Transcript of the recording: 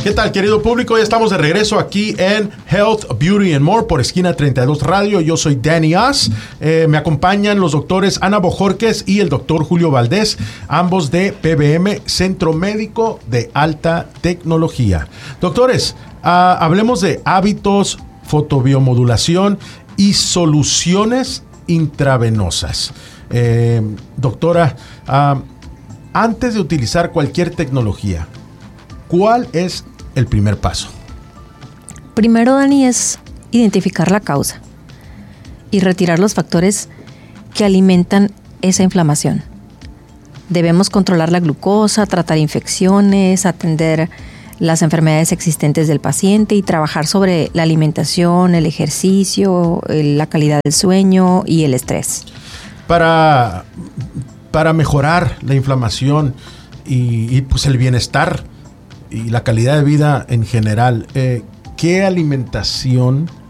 ¿Qué tal, querido público? Ya estamos de regreso aquí en Health, Beauty and More por Esquina 32 Radio. Yo soy Danny Oz. Me acompañan los doctores Ana Bojorquez y el doctor Julio Valdés, ambos de PBM, Centro Médico de Alta Tecnología. Doctores, hablemos de hábitos, fotobiomodulación y soluciones intravenosas. Doctora, antes de utilizar cualquier tecnología, ¿cuál es el primer paso? Primero, Dani, es identificar la causa y retirar los factores que alimentan esa inflamación. Debemos controlar la glucosa, tratar infecciones, atender las enfermedades existentes del paciente y trabajar sobre la alimentación, el ejercicio, la calidad del sueño y el estrés. Para mejorar la inflamación y pues el bienestar y la calidad de vida en general, ¿qué alimentación